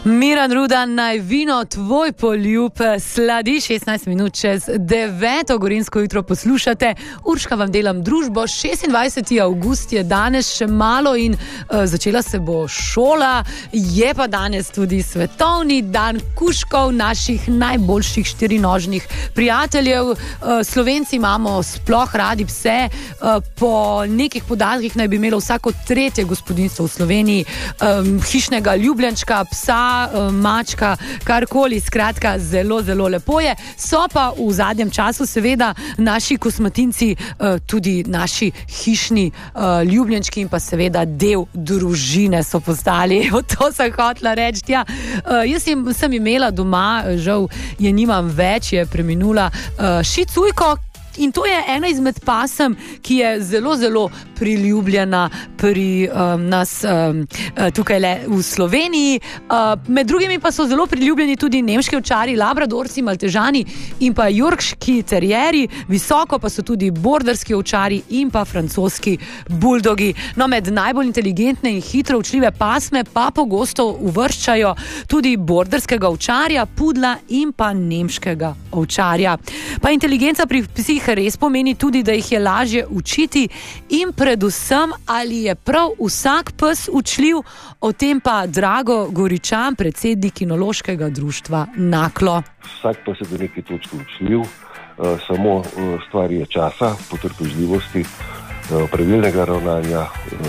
Miran Rudan, naj vino tvoj poljub sladi. 16 minut čez 9. Gorenjsko jutro poslušate. Urška vam delam družbo. 26. avgust je danes še malo in začela se bo šola. Je pa danes tudi svetovni dan kužkov, naših najboljših štirinožnih prijateljev. Slovenci imamo sploh radi pse. Po nekih podatkih naj bi imelo vsako tretje gospodinjstvo v Sloveniji hišnega ljubljenčka, psa, mačka, karkoli, skratka, zelo, zelo lepo je. So pa v zadnjem času seveda naši kosmatinci tudi naši hišni ljubljenčki in pa seveda del družine so postali. To sem hotela reči. Ja, jaz sem imela doma, žal je nimam več, je preminula šicujko. In to je ena izmed pasem, ki je zelo, zelo priljubljena pri nas tukaj v Sloveniji. Med drugimi pa so zelo priljubljeni tudi nemški ovčari, labradorci, maltežani in pa yorkški terjeri. Visoko pa so tudi borderski ovčari in pa francoski buldogi. No, med najbolj inteligentne in hitro učljive pasme pa pogosto uvrščajo tudi borderskega ovčarja, pudla in pa nemškega ovčarja. Pa inteligenca pri psih res pomeni tudi, da jih je lažje učiti in predvsem, ali je prav vsak pes učljiv. O tem pa Drago Goričan, predsednik Kinološkega društva Naklo. Vsak pes je do neke točke učljiv, samo stvar je časa, potrpežljivosti, pravilnega ravnanja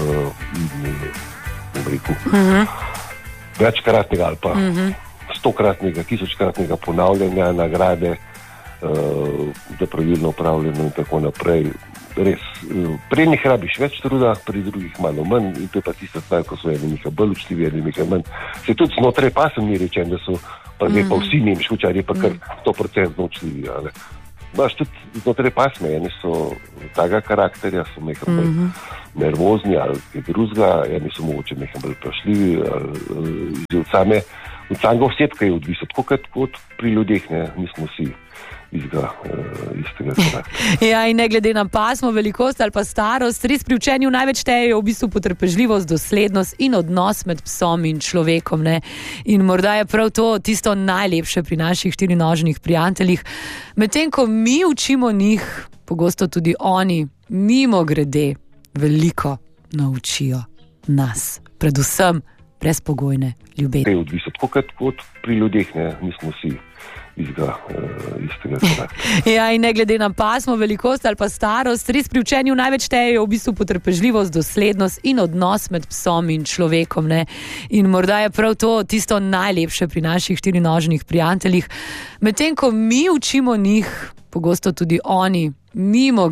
in večkratnega ali pa 100-kratnega, 1000-kratnega ponavljanja, nagrade za pravilno upravljeno in tako naprej. Res, pri enih rabiš več truda, pri drugih malo manj, in to je pa tista stvar, ko so eni nekaj bolj učljivi, eni nekaj manj. Se tudi znotraj pasem ni rečen, da so pa vsi nemški ovčarji pa kar 100% učljivi. Baš tudi znotraj pasme, eni so takega karakterja, so nekaj bolj nervozni ali kaj drugega, eni so mogoče nekaj bolj vprašljivi, od samega osebka je odvisno, tako kot pri ljudeh, ne, nismo vsi istega karakterja. Ja, in ne glede na pasmo, velikost ali pa starost, res pri učenju največ štejejo v bistvu potrpežljivost, doslednost in odnos med psom in človekom, ne. In morda je prav to tisto najlepše pri naših štirinožnih prijateljih. Medtem ko mi učimo njih, pogosto tudi oni mimogrede veliko naučijo nas. Predvsem brezpogojne ljubezni. Je odvisno, tako kot pri ljudeh, ne, nismo vsi istega karakterja. Ja, in ne glede na pasmo, velikost ali pa starost, res pri učenju največ štejejo v bistvu potrpežljivost, doslednost in odnos med psom in človekom, ne. In morda je prav to tisto najlepše pri naših štirinožnih prijateljih. Medtem ko mi učimo njih, pogosto tudi oni mimogrede